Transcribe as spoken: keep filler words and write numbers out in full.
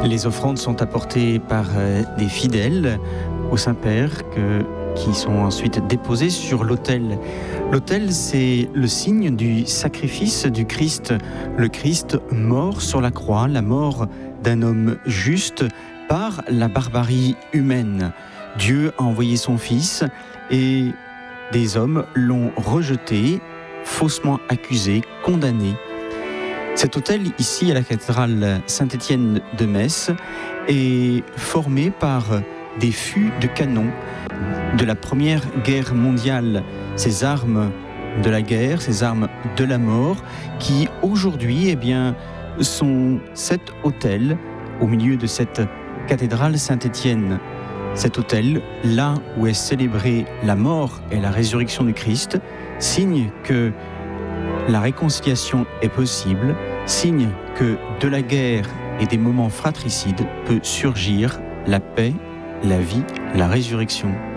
Les offrandes sont apportées par euh, des fidèles au Saint-Père que, qui sont ensuite déposées sur l'autel. L'autel, c'est le signe du sacrifice du Christ. Le Christ mort sur la croix, la mort d'un homme juste par la barbarie humaine. Dieu a envoyé son Fils et des hommes l'ont rejeté, faussement accusé, condamné. Cet autel, ici à la cathédrale Saint-Étienne de Metz, est formé par des fûts de canon de la Première Guerre mondiale, ces armes de la guerre, ces armes de la mort, qui aujourd'hui eh bien, sont cet autel au milieu de cette cathédrale Saint-Étienne. Cet autel, là où est célébrée la mort et la résurrection du Christ, signe que la réconciliation est possible, signe que de la guerre et des moments fratricides peut surgir la paix, la vie, la résurrection.